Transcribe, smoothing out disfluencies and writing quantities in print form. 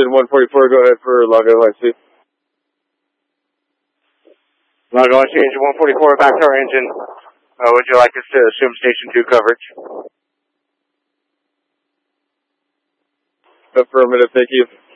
Engine 144, go ahead for Lago IC. Lago IC, Engine 144, back to our engine. Would you like us to assume Station 2 coverage? Affirmative, thank you.